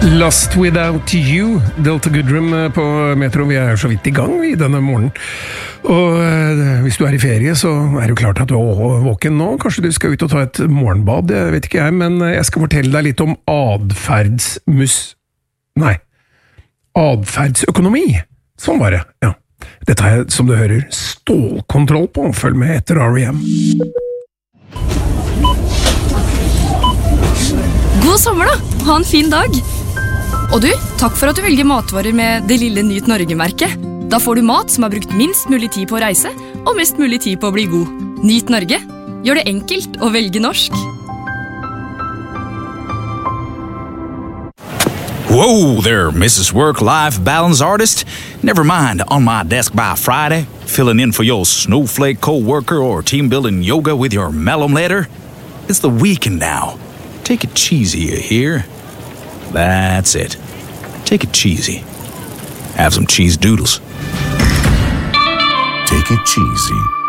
Lost Without You, Delta Goodrum på Metro. Vi er så vidt i gang i denne morgenen. Og hvis du er i ferie, så er det jo klart at du er våken nå. Kanskje du skal ut og ta et morgenbad, det vet ikke jeg, men jeg skal fortelle deg litt om adferdsøkonomi. Sånn var det, ja. Dette har jeg, som du hører, stålkontroll på. Følg med etter R.E.M. God sommer da! Ha en fin dag! Og du, takk for at du velger matvarer med det lille Nyt Norge-merket. Da får du mat som har brukt minst mulig tid på å reise, og mest mulig tid på å bli god. Nyt Norge. Gjør det enkelt å velge norsk. Whoa there, Mrs. Work-Life Balance Artist. Never mind, on my desk by Friday, filling in for your snowflake co-worker or team-building yoga with your malum letter. It's the weekend now. Take it cheesy, you hear? That's it. Take it cheesy. Have some cheese doodles. Take it cheesy.